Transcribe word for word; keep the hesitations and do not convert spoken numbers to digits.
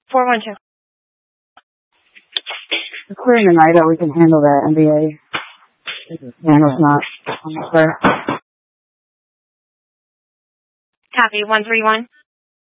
four one two. It's clearing the night out. We can handle that N B A. Handle's not on the clear. Copy, one three one.